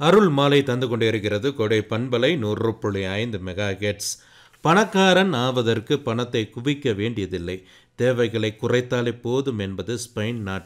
அருள் மாலை தந்து கொண்டிருக்கிறது கொடை பண்பலை 100.5 மெகா ஹெர்ட்ஸ். பணக்காரன் ஆவதற்கு பணத்தை குவிக்க வேண்டியதில்லை, தேவைகளை குறைத்தாலே போதும் என்பது ஸ்பெயின் நாட்டு